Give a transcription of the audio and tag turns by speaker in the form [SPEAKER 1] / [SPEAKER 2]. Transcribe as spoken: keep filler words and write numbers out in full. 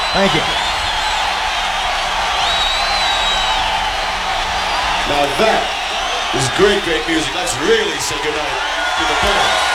[SPEAKER 1] Thank you.
[SPEAKER 2] Now that is great, great music. Let's really say goodnight to the band.